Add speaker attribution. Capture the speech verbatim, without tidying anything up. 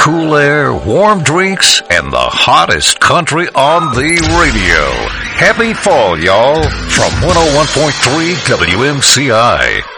Speaker 1: cool air, warm drinks, and the hottest country on the radio. Happy fall, y'all, from one oh one point three W M C I.